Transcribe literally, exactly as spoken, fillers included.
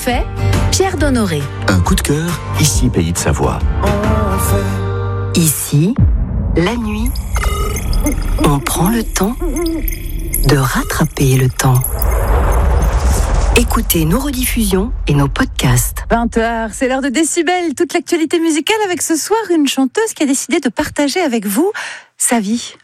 fait Pierre Donnoré. Un coup de cœur, ici Pays de Savoie. Ici, la nuit, on prend le temps de rattraper le temps. Écoutez nos rediffusions et nos podcasts. vingt heures, c'est l'heure de Décibel. Toute l'actualité musicale avec ce soir une chanteuse qui a décidé de partager avec vous sa vie.